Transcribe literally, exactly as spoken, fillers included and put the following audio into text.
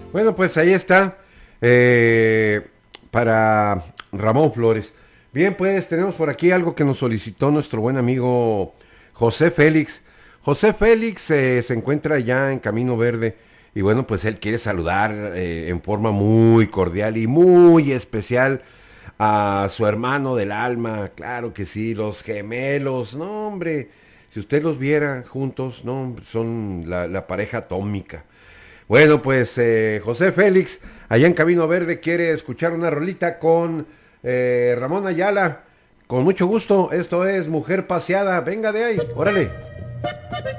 Bueno, pues ahí está. eh, para Ramón Flores. Bien, pues tenemos por aquí algo que nos solicitó nuestro buen amigo José Félix. José Félix eh, se encuentra ya en Camino Verde y bueno, pues él quiere saludar eh, en forma muy cordial y muy especial a su hermano del alma. Claro que sí, los gemelos, no hombre, si usted los viera juntos, no, son la, la pareja atómica. Bueno, pues eh, José Félix, allá en Camino Verde, quiere escuchar una rolita con eh, Ramón Ayala. Con mucho gusto, esto es Mujer Paseada. Venga de ahí, órale.